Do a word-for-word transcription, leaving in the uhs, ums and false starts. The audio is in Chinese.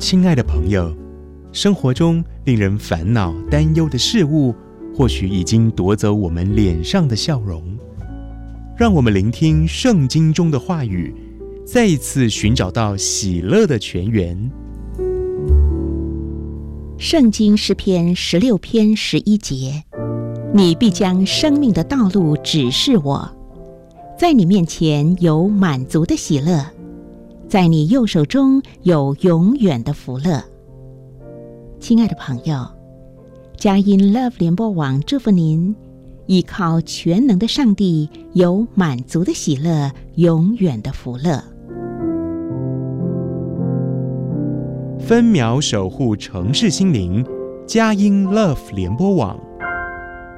亲爱的朋友，生活中令人烦恼担忧的事物，或许已经夺走我们脸上的笑容。让我们聆听圣经中的话语，再一次寻找到喜乐的泉源。 圣经诗篇十六篇十一节，你必将生命的道路指示我，在你面前有满足的喜乐，在你右手中有永远的福乐。亲爱的朋友，佳音 Love 联播网祝福您，依靠全能的上帝，有满足的喜乐，永远的福乐。 分秒守护城市心灵，佳音 Love 联播网。